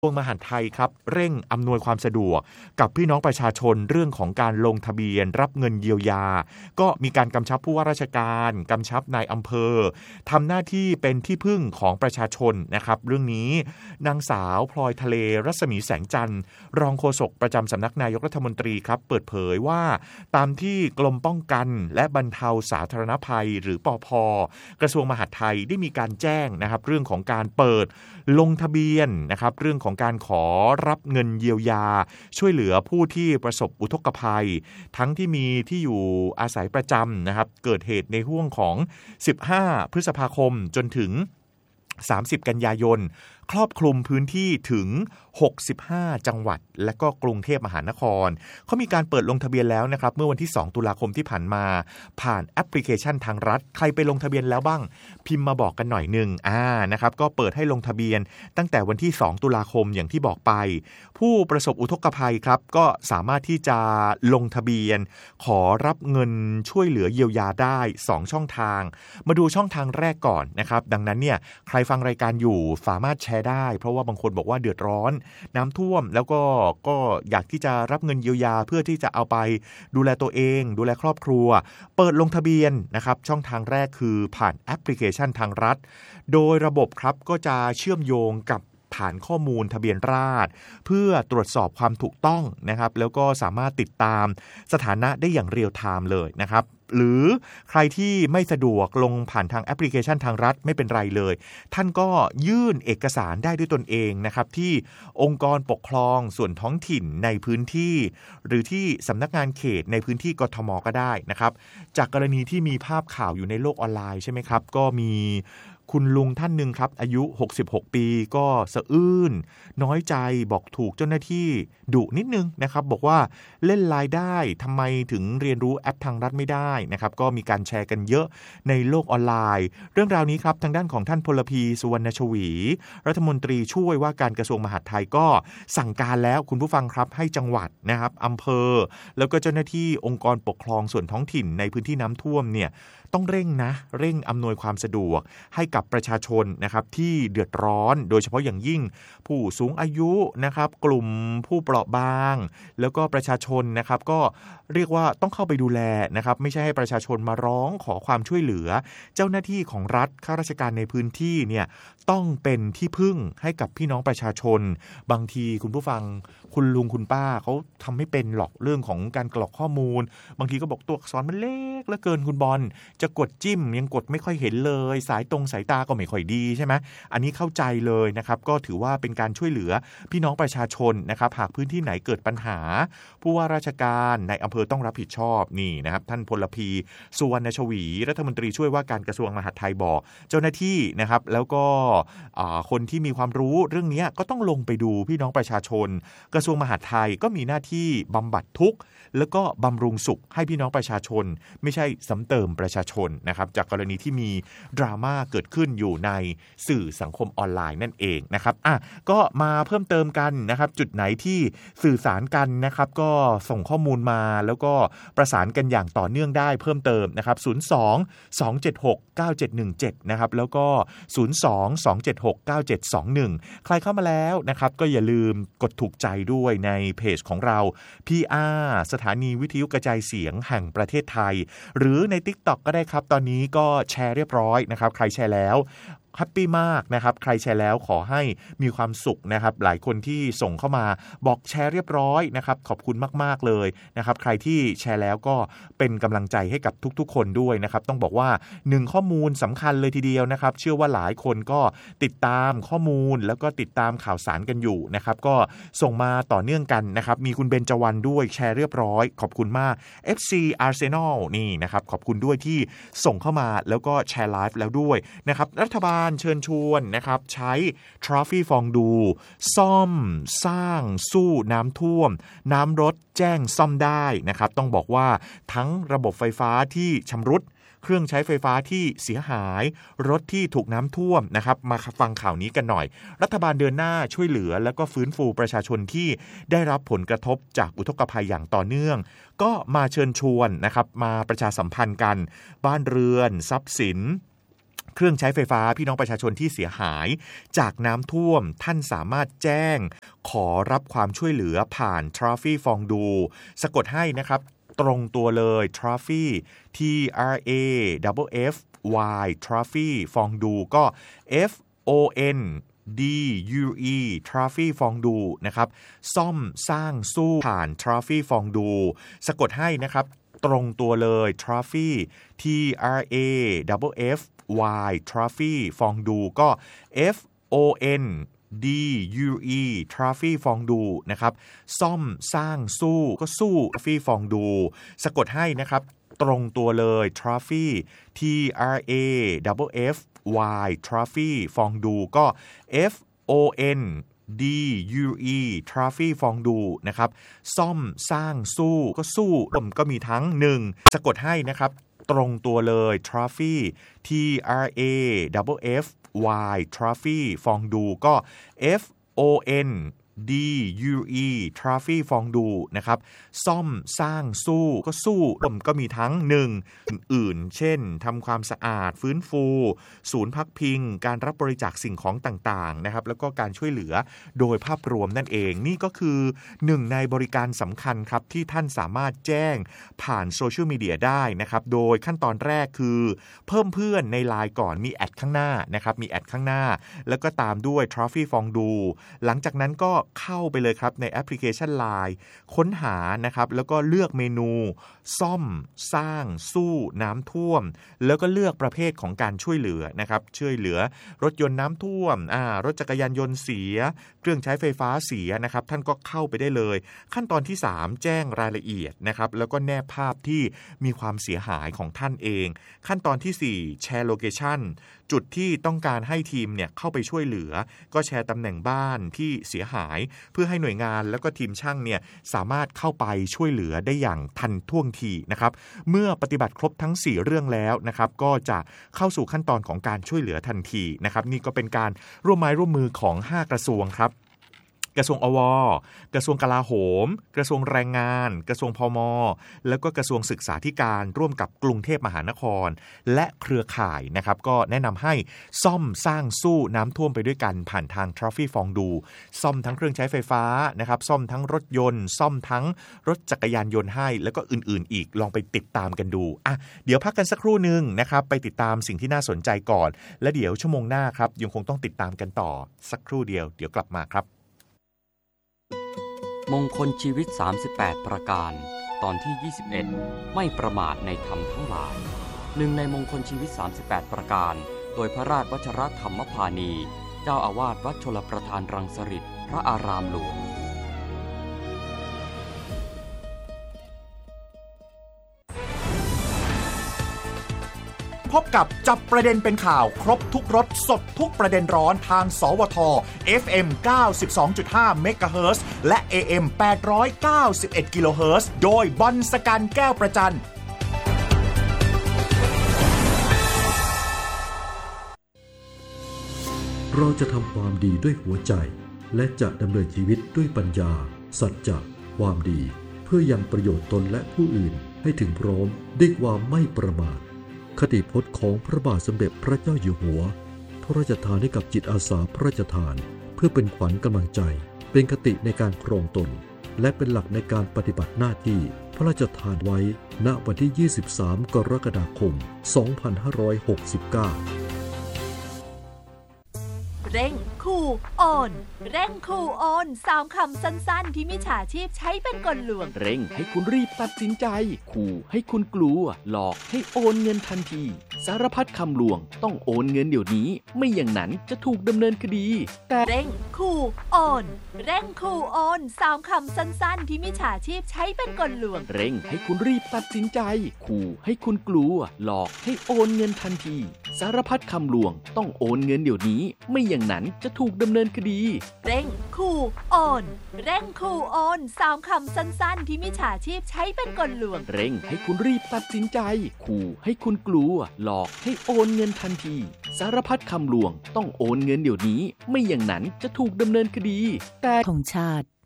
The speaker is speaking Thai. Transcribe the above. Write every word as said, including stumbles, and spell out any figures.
กระทรวงมหาดไทยครับเร่งอำนวยความสะดวกกับพี่น้องประชาชนเรื่องของการลงทะเบียนรับเงินเยียวยาก็มีการกำชับผู้ว่าราชการกำชับนายอำเภอทำหน้าที่เป็นที่พึ่งของประชาชนนะครับเรื่องนี้นางสาวพลอยทะเลรัศมีแสงจันทร์รองโฆษกประจำสำนักนายกรัฐมนตรีครับเปิดเผยว่าตามที่กรมป้องกันและบรรเทาสาธารณภัยหรือปภ.กระทรวงมหาดไทยได้มีการแจ้งนะครับเรื่องของการเปิดลงทะเบียนนะครับเรื่องของการขอรับเงินเยียวยาช่วยเหลือผู้ที่ประสบอุทกภัยทั้งที่มีที่อยู่อาศัยประจำนะครับเกิดเหตุในห้วงของสิบห้าพฤษภาคมจนถึงสามสิบกันยายนครอบคลุมพื้นที่ถึงหกสิบห้าจังหวัดและก็กรุงเทพมหานครเขามีการเปิดลงทะเบียนแล้วนะครับเมื่อวันที่สองตุลาคมที่ผ่านมาผ่านแอปพลิเคชันทางรัฐใครไปลงทะเบียนแล้วบ้างพิมพ์มาบอกกันหน่อยนึงอ่านะครับก็เปิดให้ลงทะเบียนตั้งแต่วันที่สองตุลาคมอย่างที่บอกไปผู้ประสบอุทกภัยครับก็สามารถที่จะลงทะเบียนขอรับเงินช่วยเหลือเยียวยาได้สองช่องทางมาดูช่องทางแรกก่อนนะครับดังนั้นเนี่ยใครฟังรายการอยู่สามารถแชร์ได้เพราะว่าบางคนบอกว่าเดือดร้อนน้ำท่วมแล้วก็ก็อยากที่จะรับเงินเยียวยาเพื่อที่จะเอาไปดูแลตัวเองดูแลครอบครัวเปิดลงทะเบียนนะครับช่องทางแรกคือผ่านแอปพลิเคชันทางรัฐโดยระบบครับก็จะเชื่อมโยงกับฐานข้อมูลทะเบียนราษฎร์เพื่อตรวจสอบความถูกต้องนะครับแล้วก็สามารถติดตามสถานะได้อย่างเรียลไทม์เลยนะครับหรือใครที่ไม่สะดวกลงผ่านทางแอปพลิเคชันทางรัฐไม่เป็นไรเลยท่านก็ยื่นเอกสารได้ด้วยตนเองนะครับที่องค์กรปกครองส่วนท้องถิ่นในพื้นที่หรือที่สำนักงานเขตในพื้นที่กทม.ก็ได้นะครับจากกรณีที่มีภาพข่าวอยู่ในโลกออนไลน์ใช่ไหมครับก็มีคุณลุงท่านหนึ่งครับอายุหกสิบหกปีก็สะอื้นน้อยใจบอกถูกเจ้าหน้าที่ดุนิดนึงนะครับบอกว่าเล่นไลน์ได้ทำไมถึงเรียนรู้แอปทางรัฐไม่ได้นะครับก็มีการแชร์กันเยอะในโลกออนไลน์เรื่องราวนี้ครับทางด้านของท่านพลพีสุวรรณชวีรัฐมนตรีช่วยว่าการกระทรวงมหาดไทยก็สั่งการแล้วคุณผู้ฟังครับให้จังหวัดนะครับอำเภอแล้วก็เจ้าหน้าที่องค์กรปกครองส่วนท้องถิ่นในพื้นที่น้ำท่วมเนี่ยต้องเร่งนะเร่งอำนวยความสะดวกให้กับประชาชนนะครับที่เดือดร้อนโดยเฉพาะอย่างยิ่งผู้สูงอายุนะครับกลุ่มผู้เปราะบางแล้วก็ประชาชนนะครับก็เรียกว่าต้องเข้าไปดูแลนะครับไม่ใช่ให้ประชาชนมาร้องขอความช่วยเหลือเจ้าหน้าที่ของรัฐข้าราชการในพื้นที่เนี่ยต้องเป็นที่พึ่งให้กับพี่น้องประชาชนบางทีคุณผู้ฟังคุณลุงคุณป้าเขาทำไม่เป็นหรอกเรื่องของการกรอกข้อมูลบางทีก็บอกตัวอักษรมันเล็กเหลือเกินคุณบอลจะกดจิ้มยังกดไม่ค่อยเห็นเลยสายตรงสายตาก็ไม่ค่อยดีใช่ไหมอันนี้เข้าใจเลยนะครับก็ถือว่าเป็นการช่วยเหลือพี่น้องประชาชนนะครับหากพื้นที่ไหนเกิดปัญหาผู้ว่าราชการในอำเภอต้องรับผิดชอบนี่นะครับท่านพลพีสุวรรณชวีรัฐมนตรีช่วยว่าการกระทรวงมหาดไทยบอกเจ้าหน้าที่นะครับแล้วก็คนที่มีความรู้เรื่องนี้ก็ต้องลงไปดูพี่น้องประชาชนกระทรวงมหาดไทยก็มีหน้าที่บำบัดทุกข์แล้วก็บำรุงสุขให้พี่น้องประชาชนไม่ใช่ซ้ำเติมประชาชนนะครับจากกรณีที่มีดราม่าเกิดขึ้นอยู่ในสื่อสังคมออนไลน์นั่นเองนะครับอ่ะก็มาเพิ่มเติมกันนะครับจุดไหนที่สื่อสารกันนะครับก็ส่งข้อมูลมาแล้วก็ประสานกันอย่างต่อเนื่องได้เพิ่มเติมนะครับศูนย์ สอง สอง เจ็ด หก เก้า เจ็ด หนึ่ง เจ็ดนะครับแล้วก็ศูนย์ สอง สอง เจ็ด หก เก้า เจ็ด สอง หนึ่งใครเข้ามาแล้วนะครับก็อย่าลืมกดถูกใจด้วยในเพจของเรา พี อาร์ สถานีวิทยุกระจายเสียงแห่งประเทศไทยหรือใน TikTok ก็ได้ครับตอนนี้ก็แชร์เรียบร้อยนะครับใครแชร์แล้วแฮปปี้มากนะครับใครแชร์แล้วขอให้มีความสุขนะครับหลายคนที่ส่งเข้ามาบอกแชร์เรียบร้อยนะครับขอบคุณมากๆเลยนะครับใครที่แชร์แล้วก็เป็นกำลังใจให้กับทุกๆคนด้วยนะครับต้องบอกว่าหนึ่งข้อมูลสำคัญเลยทีเดียวนะครับเชื่อว่าหลายคนก็ติดตามข้อมูลแล้วก็ติดตามข่าวสารกันอยู่นะครับก็ส่งมาต่อเนื่องกันนะครับมีคุณเบญจวรรณด้วยแชร์เรียบร้อยขอบคุณมาก เอฟ ซี Arsenal นี่นะครับขอบคุณด้วยที่ส่งเข้ามาแล้วก็แชร์ไลฟ์แล้วด้วยนะครับรัฐบาลเชิญชวนนะครับใช้ Trophy ฟองดูซ่อมสร้างสู้น้ำท่วมน้ำรถแจ้งซ่อมได้นะครับต้องบอกว่าทั้งระบบไฟฟ้าที่ชำรุดเครื่องใช้ไฟฟ้าที่เสียหายรถที่ถูกน้ำท่วมนะครับมาฟังข่าวนี้กันหน่อยรัฐบาลเดินหน้าช่วยเหลือแล้วก็ฟื้นฟูประชาชนที่ได้รับผลกระทบจากอุทกภัยอย่างต่อเนื่องก็มาเชิญชวนนะครับมาประชาสัมพันธ์กันบ้านเรือนทรัพย์สินเครื่องใช้ไฟฟ้าพี่น้องประชาชนที่เสียหายจากน้ำท่วมท่านสามารถแจ้งขอรับความช่วยเหลือผ่าน Trophy Fondue สะกดให้นะครับตรงตัวเลย Trophy T R A F F Y Trophy Fondue ก็ F O N D U E Trophy Fondue นะครับซ่อมสร้างสู้ผ่าน Trophy Fondue สะกดให้นะครับตรงตัวเลย Trophy T R A F F Y Trophy Fondue ก็ F O N D U E Trophy Fondue นะครับซ่อมสร้างสู้ก็สู้ Trophy Fondue สะกดให้นะครับตรงตัวเลย Trophy T R A F F Y Trophy Fondue ก็ F O N D U E Trophy Fondue นะครับซ่อมสร้างสู้ก็สู้ก็มีทั้งหนึ่งสะกดให้นะครับตรงตัวเลย Trophy T R A F F Y Trophy Fondue ก็ F O N D U E Trophy Fondue นะครับซ่อมสร้างสู้ก็สู้ก็มีทั้งหนึ่งอื่นๆเช่นทำความสะอาดฟื้นฟูศูนย์พักพิงการรับบริจาคสิ่งของต่างๆนะครับแล้วก็การช่วยเหลือโดยภาพรวมนั่นเองนี่ก็คือหนึ่งในบริการสำคัญครับที่ท่านสามารถแจ้งผ่านโซเชียลมีเดียได้นะครับโดยขั้นตอนแรกคือเพิ่มเพื่อนใน ไลน์ ก่อนมีแอดข้างหน้านะครับมีแอดข้างหน้าแล้วก็ตามด้วย Trophy Fondue หลังจากนั้นก็เข้าไปเลยครับในแอปพลิเคชัน ไลน์ ค้นหานะครับแล้วก็เลือกเมนูซ่อมสร้างสู้น้ำท่วมแล้วก็เลือกประเภทของการช่วยเหลือนะครับช่วยเหลือรถยนต์น้ำท่วมอ่ารถจักรยานยนต์เสียเครื่องใช้ไฟฟ้าเสียนะครับท่านก็เข้าไปได้เลยขั้นตอนที่สามแจ้งรายละเอียดนะครับแล้วก็แนบภาพที่มีความเสียหายของท่านเองขั้นตอนที่สี่แชร์โลเคชั่นจุดที่ต้องการให้ทีมเนี่ยเข้าไปช่วยเหลือก็แชร์ตำแหน่งบ้านที่เสียหายเพื่อให้หน่วยงานแล้วก็ทีมช่างเนี่ยสามารถเข้าไปช่วยเหลือได้อย่างทันท่วงทีนะครับเมื่อปฏิบัติครบทั้งสี่เรื่องแล้วนะครับก็จะเข้าสู่ขั้นตอนของการช่วยเหลือทันทีนะครับนี่ก็เป็นการร่วมไม้ร่วมมือของห้ากระทรวงครับกระทรวงอวกระทรวงกลาโหมกระทรวงแรงงานกระทรวงพมแล้วก็กระทรวงศึกษาธิการร่วมกับกรุงเทพมหานครและเครือข่ายนะครับก็แนะนำให้ซ่อมสร้างสู้น้ำท่วมไปด้วยกันผ่านทาง Trophy Fondue ซ่อมทั้งเครื่องใช้ไฟฟ้านะครับซ่อมทั้งรถยนต์ซ่อมทั้งรถจักรยานยนต์ให้แล้วก็อื่นๆอีกลองไปติดตามกันดูอ่ะเดี๋ยวพักกันสักครู่นึงนะครับไปติดตามสิ่งที่น่าสนใจก่อนและเดี๋ยวชั่วโมงหน้าครับยังคงต้องติดตามกันต่อสักครู่เดียวเดี๋ยวกลับมาครับมงคลชีวิตสามสิบแปดประการตอนที่ยี่สิบเอ็ดไม่ประมาทในธรรมทั้งหลายหนึ่งในมงคลชีวิตสามสิบแปดประการโดยพระราชวชรธรรมพานีเจ้าอาวาสวัดชลประทานรังสฤษฎ์พระอารามหลวงพบกับจับประเด็นเป็นข่าวครบทุกรสสดทุกประเด็นร้อนทางสวท เอฟ เอ็ม เก้าสิบสองจุดห้า เมกะเฮิรตซ์และ เอ เอ็ม แปดร้อยเก้าสิบเอ็ด กิโลเฮิรตซ์โดยบอลสกันแก้วประจันเราจะทำความดีด้วยหัวใจและจะดำเนินชีวิตด้วยปัญญาสัจจะความดีเพื่อยังประโยชน์ตนและผู้อื่นให้ถึงพร้อมด้วยความไม่ประมาทคติพจน์ของพระบาทสมเด็จพระเจ้าอยู่หัวพระราชทานให้กับจิตอาสาพระราชทานเพื่อเป็นขวัญกำลังใจเป็นคติในการครองตนและเป็นหลักในการปฏิบัติหน้าที่พระราชทานไว้ณวันที่ยี่สิบสามกรกฎาคมสองพันห้าร้อยหกสิบเก้าเร่งขู่โอนเร่งขู่โอนสามคำสั้นๆที่มิจฉาชีพใช้เป็นกลลวงเร่งให้คุณรีบตัดสินใจขู่ให้คุณกลัวหลอกให้โอนเงินทันทีสารพัดคำลวงต้องโอนเงินเดี๋ยวนี้ไม่อย่างนั้นจะถูกดำเนินคดีแต่เร่งขู่โอนเร่งขู่โอนสามคำสั้นๆที่มิจฉาชีพใช้เป็นกลลวงเร่งให้คุณรีบตัดสินใจขู่ให้คุณกลัวหลอกให้โอนเงินทันทีสารพัดคำลวงต้องโอนเงินเดี๋ยวนี้ไม่อย่างนั้นจะถูกดำเนินคดีเร่งขู่โอนเร่งขู่โอนสามคำสั้นๆที่มิจฉาชีพใช้เป็นกลลวงเร่งให้คุณรีบตัดสินใจขู่ให้คุณกลัวหลอกให้โอนเงินทันทีสารพัดคำลวงต้องโอนเงินเดี๋ยวนี้ไม่อย่างนั้นจะถูกดำเนินคดีแต่ธงชาติ